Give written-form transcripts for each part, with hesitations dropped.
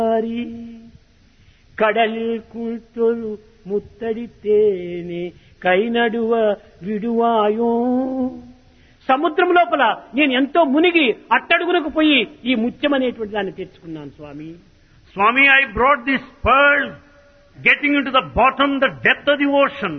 கடலில் கூழ்த்தொரு ముత్తడితేనే కైనడువ విడువాయో. సముద్రం లోపల నేను ఎంతో మునిగి అట్టడుగునకు పోయి ఈ ముత్యం అనేటువంటి దాన్ని తెచ్చుకున్నాను స్వామి. Swami, I brought this pearl getting into the bottom, the depth of the ocean.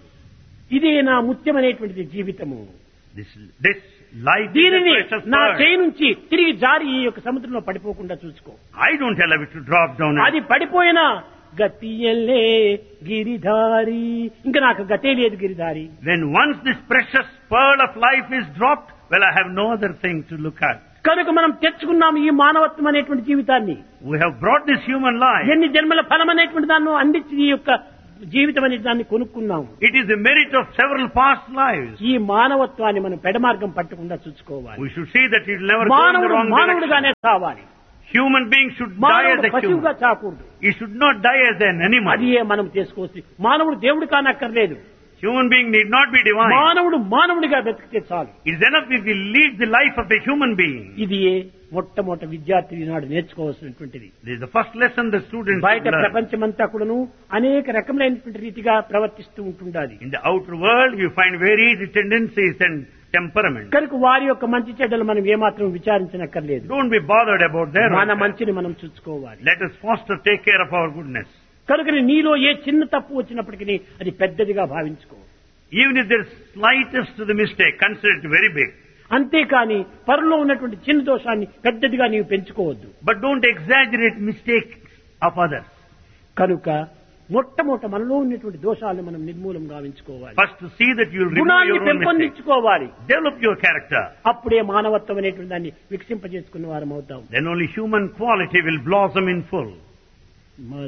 ఇదే నా ముత్యం అనేటువంటిది జీవితము. This life is a దీనిని precious నా pearl. చేయి నుంచి తిరిగి జారి ఈ యొక్క సముద్రంలో పడిపోకుండా చూసుకో. I don't allow it to drop down. అది పడిపోయినా గతియల్లే గిరిధారి, ఇంకా నాకు గతే లేదు Giridhari. When once this precious pearl of life is dropped, well, I have no other thing to look at. కనుక మనం తెచ్చుకున్నాము ఈ మానవత్వం అనేటువంటి జీవితాన్ని. We have brought this human life. ఎన్ని జన్మల ఫలం అనేటువంటి దాన్ని అందించి ఈ యొక్క జీవితం అనే దాన్ని కొనుక్కున్నాము. It is the merit of several past lives. ఈ మానవత్వాన్ని మనం పెడమార్గం పట్టకుండా చూసుకోవాలి. We should see that it will never go in the మానవుడు wrong direction. మానవుడుగానే చావాలి. Human beings should die as మానవుడు a పశువుగా human. చాకూడదు. He should not die as an animal. అది మనం చేసుకోవచ్చు. మానవుడు దేవుడు కానక్కర్లేదు. Human being need not be divine. మానవుడు మానవుడిగా బ్రతికితే చాలు. It is enough if we lead the life of a human being. ఇది మొట్టమొదటి విద్యార్థి నాడు నేర్చుకోవాల్సినటువంటిది. This is the first lesson the students బయట should learn. ప్రపంచమంతా కూడాను అనేక రకములైనటువంటి రీతిగా ప్రవర్తిస్తూ ఉంటుండాలి. In the outer world, you find varied tendencies and temperaments. కనుక వారి యొక్క మంచి చెడ్డలు మనం ఏమాత్రం విచారించనక్కర్లేదు. Don't be bothered about their మన welfare. మంచిని మనం చూసుకోవాలి. Let us foster, take care of our goodness. కనుక నీలో ఏ చిన్న తప్పు వచ్చినప్పటికీ అది పెద్దదిగా భావించుకో. Even if there is slightest to the mistake, consider it very big. అంతేకాని పరులో ఉన్నటువంటి చిన్న దోషాన్ని పెద్దదిగా నీవు పెంచుకోవద్దు. But don't exaggerate mistakes of others. కనుక మొట్టమొదట మనలో ఉన్నటువంటి దోషాలను మనం నిర్మూలం గావించుకోవాలి. First to see that you will remove గుణాన్ని your own mistakes. పెంపొందించుకోవాలి. Develop your character. అప్పుడే మానవత్వం అనేటువంటి దాన్ని వికసింపజేసుకున్న వారం అవుతాం. Then only human quality will blossom in full.